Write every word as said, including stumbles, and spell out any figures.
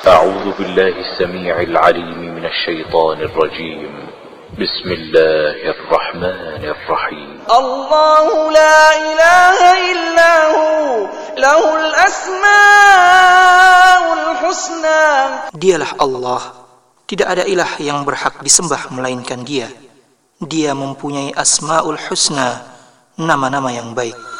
أعوذ بالله السميع العليم من الشيطان الرجيم بسم الله الرحمن الرحيم الله لا إله إلا هو له الأسماء الحسنى. Dialah Allah, tidak ada ilah yang berhak disembah melainkan Dia. Dia mempunyai asmaul husna, nama-nama yang baik.